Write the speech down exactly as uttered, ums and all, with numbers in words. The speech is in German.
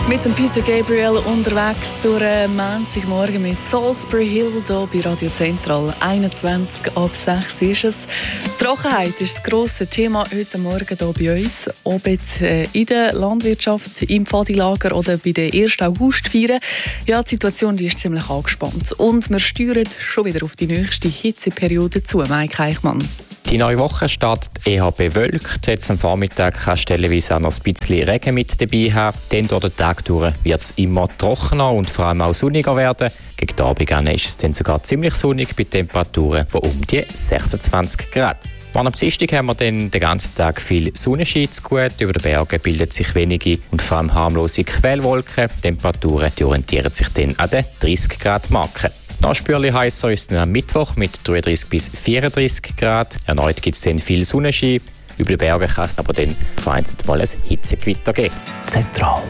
Mit dem Peter Gabriel unterwegs durch einen Montagmorgen mit Salisbury Hill hier bei Radio Zentral. einundzwanzig ab sechs ist es. Trockenheit ist das grosse Thema heute Morgen hier bei uns. Ob jetzt in der Landwirtschaft, im Pfadilager oder bei den ersten Augustfeiern. Ja, die Situation die ist ziemlich angespannt. Und wir steuern schon wieder auf die nächste Hitzeperiode zu, Mike Eichmann. Die neue Woche startet eher bewölkt. Jetzt am Vormittag kann stellenweise auch noch ein bisschen Regen mit dabei haben. Dann durch den Tag durch wird es immer trockener und vor allem auch sonniger werden. Gegen den Abend ist es dann sogar ziemlich sonnig bei Temperaturen von um die sechsundzwanzig Grad. Am Dienstag haben wir dann den ganzen Tag viel Sonnenschein zu gut. Über den Bergen bilden sich wenige und vor allem harmlose Quellwolken. Die Temperaturen die orientieren sich dann an den dreißig Grad Marke. Noch spürlich heißer ist es am Mittwoch mit dreiunddreißig bis vierunddreißig Grad. Erneut gibt es dann viel Sonnenschein. Über den Bergen kann es aber dann vereinzelt mal ein Hitzegewitter geben. Zentral